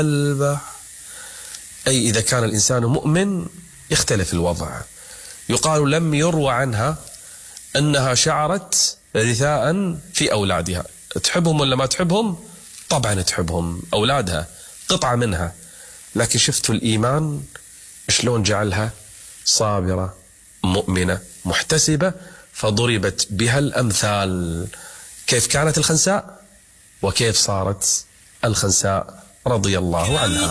أي إذا كان الإنسان مؤمن يختلف الوضع. يقال لم يروى عنها أنها شعرت رثاء في أولادها. تحبهم ولا ما تحبهم؟ طبعا تحبهم، أولادها قطعة منها، لكن شفتوا الإيمان شلون جعلها صابرة مؤمنة محتسبة، فضربت بها الأمثال. كيف كانت الخنساء وكيف صارت الخنساء رضي الله عنها.